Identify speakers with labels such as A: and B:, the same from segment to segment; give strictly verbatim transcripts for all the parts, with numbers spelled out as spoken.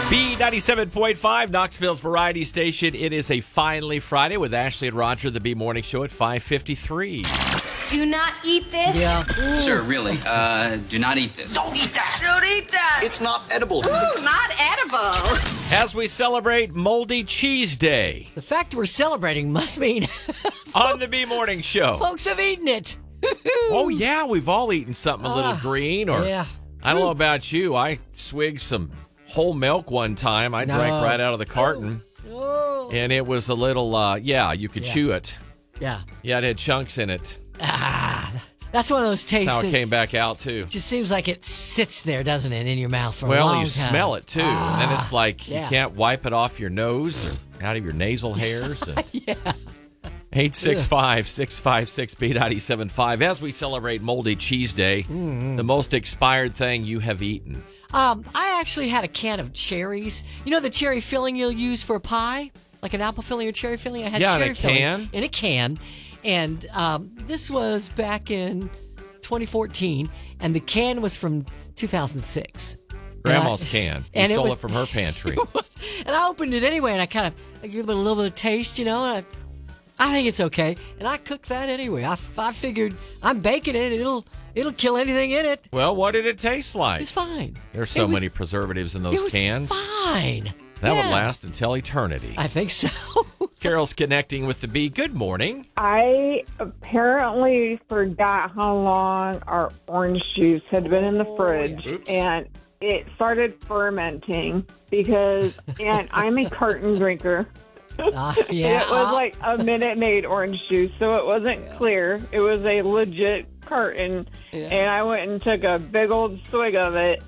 A: B ninety-seven point five, Knoxville's Variety Station. It is a Finally Friday with Ashley and Roger, the B Morning Show at five fifty-three.
B: Do not eat this.
C: Yeah.
D: Sir, really, uh, do not eat this.
E: Don't eat that.
B: Don't eat that.
E: It's not edible.
B: Ooh, not edible.
A: As we celebrate Moldy Cheese Day
C: The fact we're celebrating must mean
A: on the B Morning Show.
C: folks have eaten it.
A: Oh, yeah, we've all eaten something a little
C: Ah,
A: green. Or
C: yeah.
A: I don't know about you. I swigged some whole milk one time. I drank
C: No.
A: right out of the carton.
C: Oh.
A: And it was a little, uh, yeah, you could
C: Yeah.
A: chew it.
C: Yeah.
A: Yeah, it had chunks in it.
C: Ah, that's one of those tastes
A: That's how it
C: that
A: came back out, too.
C: just seems like it sits there, doesn't it, in your mouth for a
A: Well,
C: long
A: you
C: time.
A: smell it, too. and then it's like
C: yeah.
A: you can't wipe it off your nose or out of your nasal hairs.
C: Yeah.
A: eight six five, six five six, B nine seven five. As we celebrate Moldy Cheese Day,
C: Mm-hmm.
A: the most expired thing you have eaten.
C: Um, I actually had a can of cherries. You know the cherry filling you'll use for a pie? Like an apple filling or cherry filling? I had
A: Yeah, in
C: cherry
A: a
C: filling
A: can?
C: in a can. And um, this was back in twenty fourteen, and the can was from two thousand six.
A: Grandma's
C: And I-
A: can. You
C: and it
A: stole it,
C: was-
A: from her pantry.
C: And I opened it anyway, and I kind of I gave it a little bit of taste, you know, and I, I think it's okay. And I cooked that anyway. I, I figured I'm baking it, and it'll it'll kill anything in it.
A: Well, what did it taste like?
C: It's fine.
A: There's so
C: It was-
A: many preservatives in
C: It
A: those
C: was
A: cans.
C: fine.
A: That
C: Yeah.
A: would last until eternity.
C: I think so.
A: Carol's connecting with the B. Good morning.
F: I apparently forgot how long our orange juice had been in the fridge,
A: Oops.
F: and it started fermenting because, and I'm a carton drinker.
C: Uh,
F: And
C: yeah.
F: it was like a Minute Maid orange juice, so it wasn't clear. It was a legit carton,
C: Yeah.
F: and I went and took a big old swig of it,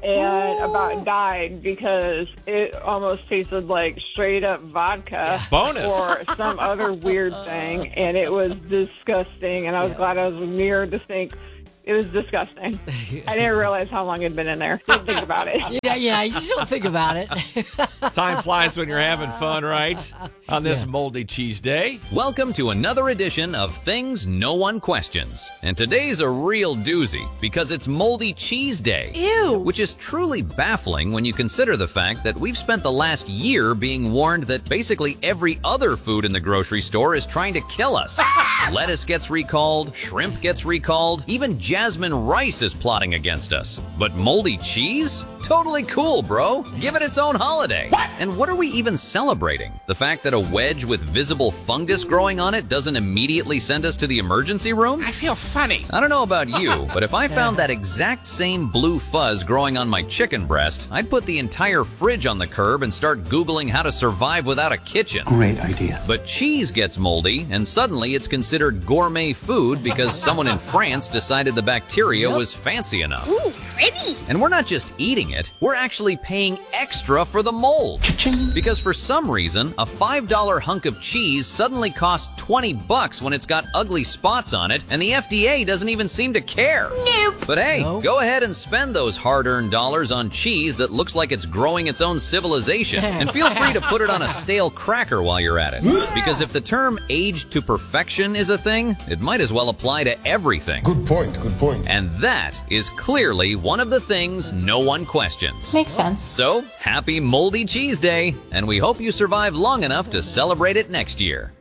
F: and about died because it almost tasted like straight up vodka
A: Bonus.
F: or some other weird thing, and it was disgusting. And I was
C: Yeah.
F: glad I was near the sink. It was disgusting. I didn't realize how long it had been in there. Didn't think about it.
C: Yeah, yeah, you just don't think about it.
A: Time flies when you're having fun, right? On this
C: Yeah.
A: Moldy Cheese Day.
G: Welcome to another edition of Things No One Questions. And today's a real doozy because it's Moldy Cheese Day.
C: Ew.
G: Which is truly baffling when you consider the fact that we've spent the last year being warned that basically every other food in the grocery store is trying to kill us. Lettuce gets recalled, shrimp gets recalled, even jasmine rice is plotting against us. But moldy cheese? Totally cool, bro. Give it its own holiday. What? And what are we even celebrating? The fact that a wedge with visible fungus growing on it doesn't immediately send us to the emergency room?
E: I feel funny.
G: I don't know about you, but if I found that exact same blue fuzz growing on my chicken breast, I'd put the entire fridge on the curb and start Googling how to survive without a kitchen.
E: Great idea.
G: But cheese gets moldy, and suddenly it's considered gourmet food because someone in France decided the bacteria was fancy enough.
B: Ooh, pretty.
G: And we're not just eating it, we're actually paying extra for the mold. Because for some reason, a five dollar hunk of cheese suddenly costs twenty bucks when it's got ugly spots on it, and the F D A doesn't even seem to care.
B: Nope.
G: But hey,
C: Nope.
G: go ahead and spend those hard-earned dollars on cheese that looks like it's growing its own civilization. And feel free to put it on a stale cracker while you're at it. Because if the term aged to perfection is a thing, it might as well apply to everything.
H: Good point, good point.
G: And that is clearly one of the things no one questions.
B: Makes sense.
G: So, happy Moldy Cheese Day, and we hope you survive long enough to celebrate it next year.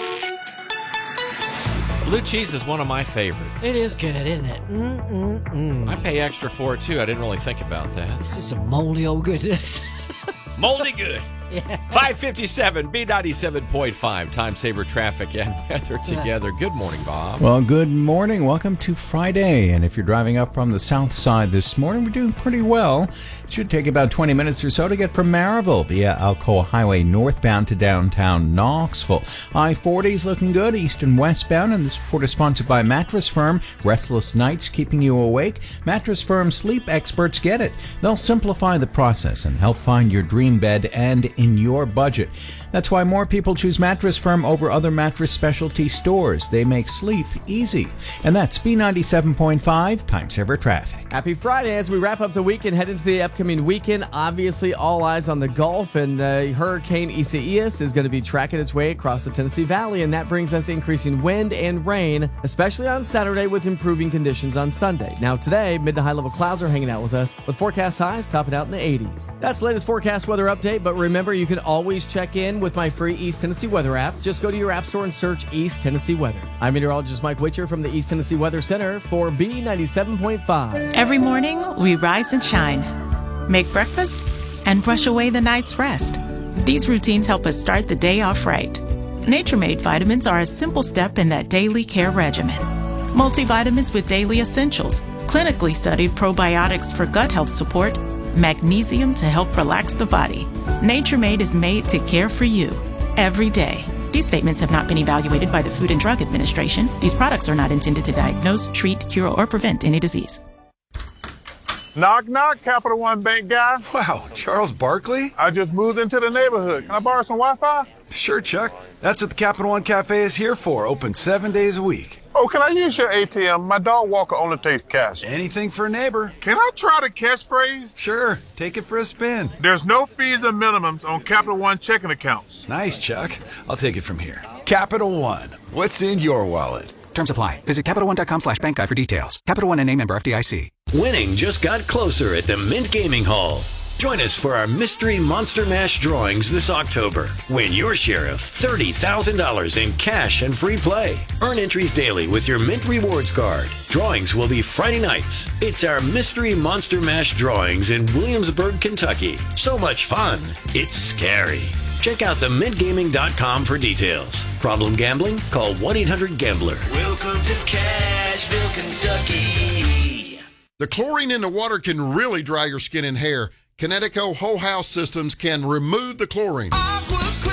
A: Blue cheese is one of my favorites.
C: It is good, isn't it? Mm-mm-mm.
A: I pay extra for it, too. I didn't really think about that.
C: This is some moldy old goodness.
A: Moldy good. five fifty-seven, B ninety-seven point five, time saver traffic and weather together. Good morning, Bob.
I: Well, good morning. Welcome to Friday. And if you're driving up from the south side this morning, we're doing pretty well. It should take about twenty minutes or so to get from Maryville via Alcoa Highway northbound to downtown Knoxville. I forty is looking good, east and westbound. And this report is sponsored by Mattress Firm. Restless nights keeping you awake. Mattress Firm sleep experts get it. They'll simplify the process and help find your dream bed and in your budget. That's why more people choose Mattress Firm over other mattress specialty stores. They make sleep easy. And that's B ninety-seven point five Time Saver Traffic.
E: Happy Friday as we wrap up the week and head into the upcoming weekend. Obviously, all eyes on the Gulf, and uh, Hurricane Isaias is going to be tracking its way across the Tennessee Valley, and that brings us increasing wind and rain, especially on Saturday with improving conditions on Sunday. Now today, mid to high level clouds are hanging out with us, with forecast highs topping out in the eighties. That's the latest forecast weather update, but remember, you can always check in with my free East Tennessee Weather app. Just go to your app store and search East Tennessee Weather. I'm meteorologist Mike Witcher from the East Tennessee Weather Center for B ninety-seven point five.
H: Every morning, we rise and shine, make breakfast, and brush away the night's rest. These routines help us start the day off right. Nature Made vitamins are a simple step in that daily care regimen. Multivitamins with daily essentials, clinically studied probiotics for gut health support, magnesium to help relax the body. Nature Made is made to care for you every day. These statements have not been evaluated by the Food and Drug Administration. These products are not intended to diagnose, treat, cure, or prevent any disease.
J: Knock, knock, Capital One Bank guy.
K: Wow, Charles Barkley?
J: I just moved into the neighborhood. Can I borrow some Wi-Fi?
K: Sure, Chuck. That's what the Capital One Cafe is here for, open seven days a week.
J: Oh, can I use your A T M? My dog walker only takes cash.
K: Anything for a neighbor.
J: Can I try the catchphrase?
K: Sure, take it for a spin.
J: There's no fees or minimums on Capital One checking accounts.
K: Nice, Chuck. I'll take it from here. Capital One, what's in your wallet?
L: Terms apply. Visit Capital One dot com slash bank guide for details. Capital One and a member F D I C.
M: Winning just got closer at the Mint Gaming Hall. Join us for our Mystery Monster Mash drawings this October. Win your share of thirty thousand dollars in cash and free play. Earn entries daily with your Mint Rewards card. Drawings will be Friday nights. It's our Mystery Monster Mash drawings in Williamsburg, Kentucky. So much fun, it's scary. Check out the mint gaming dot com for details. Problem gambling? Call one eight hundred gambler.
N: Welcome to Cashville, Kentucky.
O: The chlorine in the water can really dry your skin and hair. Kinetico Whole House Systems can remove the chlorine.